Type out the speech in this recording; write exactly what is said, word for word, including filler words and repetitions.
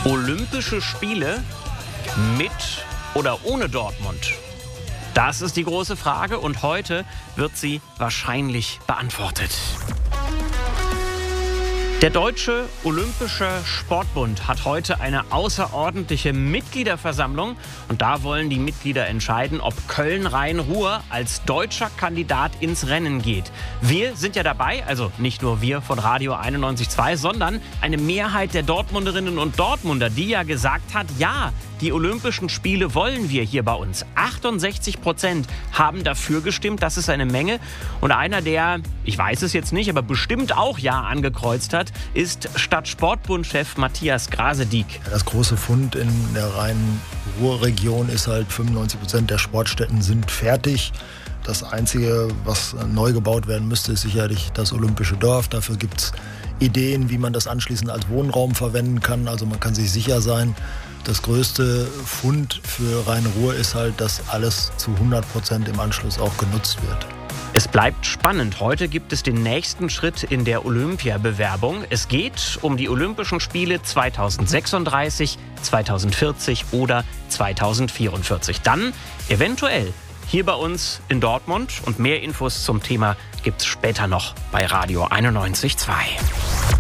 Olympische Spiele mit oder ohne Dortmund? Das ist die große Frage und heute wird sie wahrscheinlich beantwortet. Der Deutsche Olympische Sportbund hat heute eine außerordentliche Mitgliederversammlung und da wollen die Mitglieder entscheiden, ob Köln-Rhein-Ruhr als deutscher Kandidat ins Rennen geht. Wir sind ja dabei, also nicht nur wir von Radio einundneunzig Komma zwei, sondern eine Mehrheit der Dortmunderinnen und Dortmunder, die ja gesagt hat, ja, die Olympischen Spiele wollen wir hier bei uns. achtundsechzig Prozent haben dafür gestimmt, das ist eine Menge. Und einer, der, ich weiß es jetzt nicht, aber bestimmt auch Ja angekreuzt hat, ist Stadtsportbund-Chef Matthias Grasediek. Das große Fund in der Rhein-Ruhr-Region ist halt, fünfundneunzig Prozent der Sportstätten sind fertig. Das Einzige, was neu gebaut werden müsste, ist sicherlich das Olympische Dorf. Dafür gibt es Ideen, wie man das anschließend als Wohnraum verwenden kann. Also man kann sich sicher sein, das größte Fund für Rhein-Ruhr ist halt, dass alles zu hundert Prozent im Anschluss auch genutzt wird. Es bleibt spannend. Heute gibt es den nächsten Schritt in der Olympiabewerbung. Es geht um die Olympischen Spiele zweitausendsechsunddreißig, zweitausendvierzig oder zweitausendvierundvierzig. Dann eventuell hier bei uns in Dortmund. Und mehr Infos zum Thema gibt es später noch bei Radio einundneunzig Komma zwei.